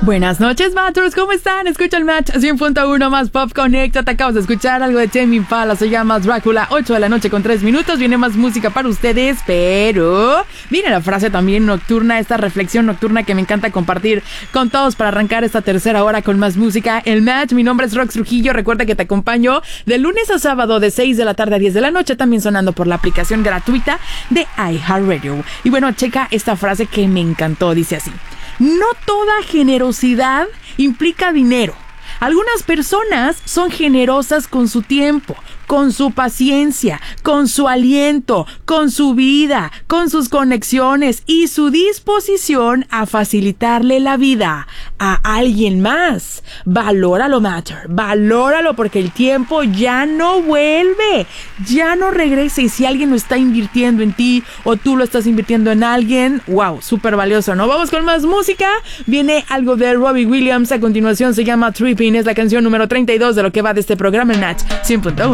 Buenas noches, Matchers, ¿cómo están? Escucha el Match 100.1 más Pop Connect. Te acabas de escuchar algo de Tame Impala, se llama Drácula, 8 de la noche con 3 minutos. Viene más música para ustedes, pero viene la frase también nocturna, esta reflexión nocturna que me encanta compartir con todos para arrancar esta tercera hora con más música. El Match, mi nombre es Rox Trujillo. Recuerda que te acompaño de lunes a sábado de 6 de la tarde a 10 de la noche, también sonando por la aplicación gratuita de iHeartRadio. Y bueno, checa esta frase que me encantó, dice así: no toda generosidad implica dinero. Algunas personas son generosas con su tiempo, con su paciencia, con su aliento, con su vida, con sus conexiones y su disposición a facilitarle la vida a alguien más. Valóralo, Matter. Valóralo, porque el tiempo ya no vuelve, ya no regresa. Y si alguien lo está invirtiendo en ti o tú lo estás invirtiendo en alguien, wow, súper valioso, ¿no? Vamos con más música. Viene algo de Robbie Williams. A continuación se llama Tripping. Es la canción número 32 de lo que va de este programa en Match 100.1.